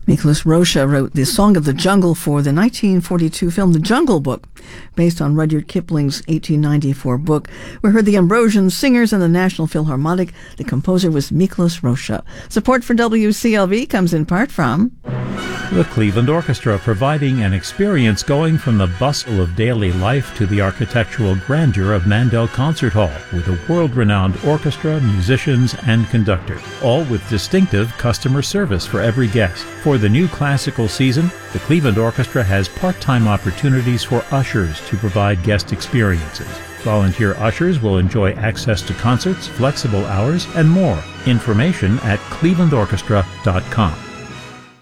Miklos Rozsa wrote the Song of the Jungle for the 1942 film The Jungle Book, based on Rudyard Kipling's 1894 book. We heard the Ambrosian Singers and the National Philharmonic. The composer was Miklos Rozsa. Support for WCLV comes in part from the Cleveland Orchestra, providing an experience going from the bustle of daily life to the architectural grandeur of Mandel Concert Hall, with a world-renowned orchestra, musicians, and conductor, all with distinctive customer service for every guest. For the new classical season, the Cleveland Orchestra has part-time opportunities for ushers to provide guest experiences. Volunteer ushers will enjoy access to concerts, flexible hours, and more. Information at clevelandorchestra.com.